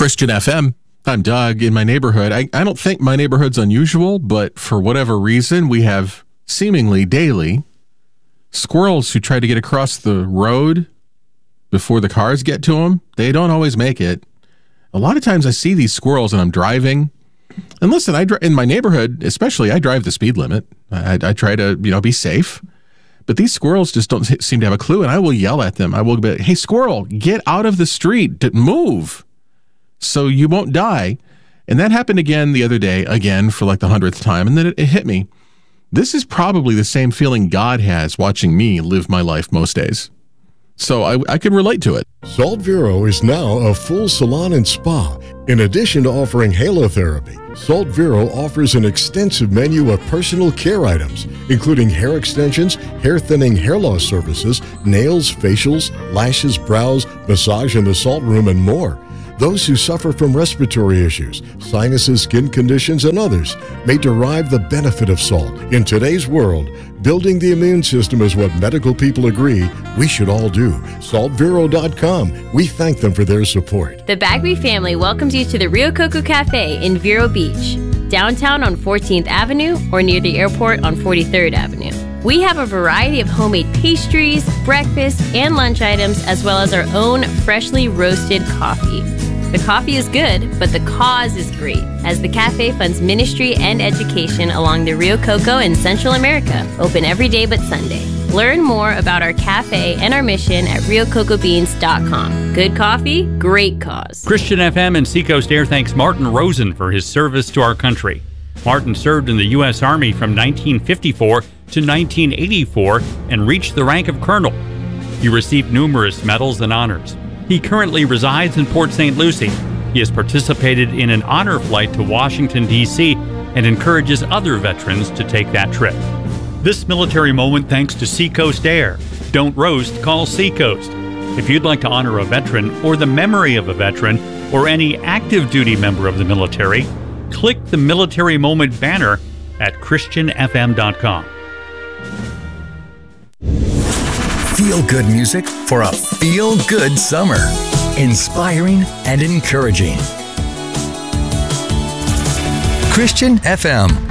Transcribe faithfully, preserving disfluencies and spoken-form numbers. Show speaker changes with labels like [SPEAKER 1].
[SPEAKER 1] Christian F M. I'm Doug. In my neighborhood, I, I don't think my neighborhood's unusual, but for whatever reason, we have seemingly daily squirrels who try to get across the road before the cars get to them. They don't always make it. A lot of times I see these squirrels and I'm driving. And listen, I in my neighborhood, especially, I drive the speed limit. I, I try to, you know, be safe. But these squirrels just don't seem to have a clue, and I will yell at them. I will be like, hey, squirrel, get out of the street. Move so you won't die. And that happened again the other day, again for like the hundredth time, and then it, it hit me. This is probably the same feeling God has watching me live my life most days. So I, I could relate to it.
[SPEAKER 2] Salt Vero is now a full salon and spa. In addition to offering halotherapy, Salt Vero offers an extensive menu of personal care items, including hair extensions, hair thinning, hair loss services, nails, facials, lashes, brows, massage in the salt room, and more. Those who suffer from respiratory issues, sinuses, skin conditions, and others may derive the benefit of salt. In today's world, building the immune system is what medical people agree we should all do. salt vero dot com. We thank them for their support.
[SPEAKER 3] The Bagby family welcomes you to the Rio Coco Cafe in Vero Beach, downtown on fourteenth Avenue or near the airport on forty-third Avenue. We have a variety of homemade pastries, breakfast, and lunch items, as well as our own freshly roasted coffee. The coffee is good, but the cause is great, as the cafe funds ministry and education along the Rio Coco in Central America, open every day but Sunday. Learn more about our cafe and our mission at rio coco beans dot com. Good coffee, great cause.
[SPEAKER 4] Christian F M and Seacoast Air thanks Martin Rosen for his service to our country. Martin served in the U S Army from nineteen fifty-four to nineteen eighty-four and reached the rank of colonel. He received numerous medals and honors. He currently resides in Port Saint Lucie. He has participated in an honor flight to Washington, D C and encourages other veterans to take that trip. This military moment thanks to Seacoast Air. Don't roast, call Seacoast. If you'd like to honor a veteran or the memory of a veteran or any active duty member of the military, click the Military Moment banner at christian f m dot com.
[SPEAKER 5] Feel-good music for a feel-good summer. Inspiring and encouraging. Christian F M.